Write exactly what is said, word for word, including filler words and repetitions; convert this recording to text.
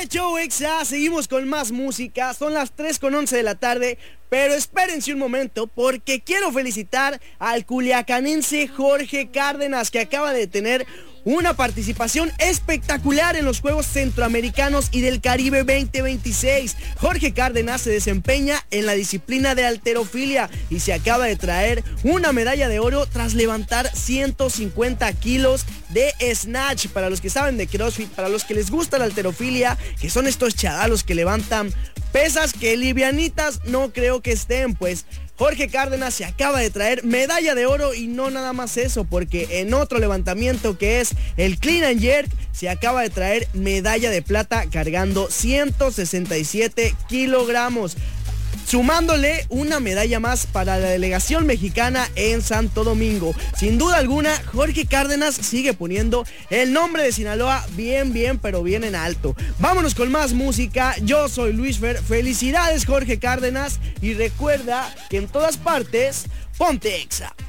Show Exa, seguimos con más música, son las tres con once de la tarde, pero espérense un momento porque quiero felicitar al culiacanense Jorge Cárdenas, que acaba de tener una participación espectacular en los Juegos Centroamericanos y del Caribe veinte veintiséis. Jorge Cárdenas se desempeña en la disciplina de halterofilia y se acaba de traer una medalla de oro tras levantar ciento cincuenta kilos de snatch. Para los que saben de CrossFit, para los que les gusta la halterofilia, que son estos chavalos que levantan pesas que livianitas no creo que estén, pues Jorge Cárdenas se acaba de traer medalla de oro y no nada más eso, porque en otro levantamiento que es el Clean and Jerk se acaba de traer medalla de plata cargando ciento sesenta y siete kilogramos, sumándole una medalla más para la delegación mexicana en Santo Domingo. Sin duda alguna, Jorge Cárdenas sigue poniendo el nombre de Sinaloa bien, bien, pero bien en alto. Vámonos con más música. Yo soy Luis Fer. Felicidades, Jorge Cárdenas. Y recuerda que en todas partes, ponte Exa.